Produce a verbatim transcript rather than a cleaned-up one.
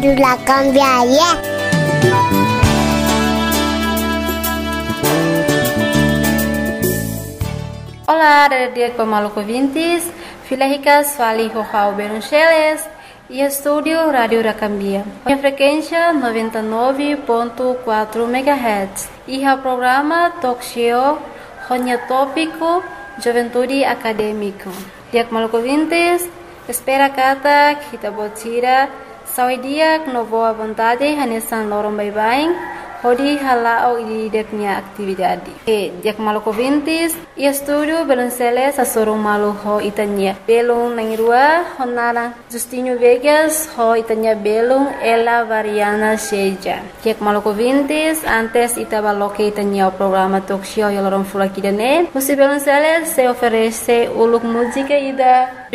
La cambiaria. Olá, dia Pemaluco ouvintes, filha ricas, fali Rojao Beruncheles e estúdio Rádio Racambia. A frequência noventa e nove ponto quatro megahertz e o programa Talk Show, Ronha Tópico, Juventude Acadêmico. Dia Pemaluco ouvintes, espera kata kita botira, sawi dia no boa vontade, hanesan lorong bye-bye. Hodi halao di deknya aktividade. E dia Pemaluco ouvintes, e estúdio Belunceles a sorong malu ho itanya. Belung nangirua honara Justinho Vegas ho itanya belung ela variana seja. Dia Pemaluco ouvintes, antes itabaloke itanya o programa talk show yolorong fulakidane. Musi Belunceles se oferece uluk música ida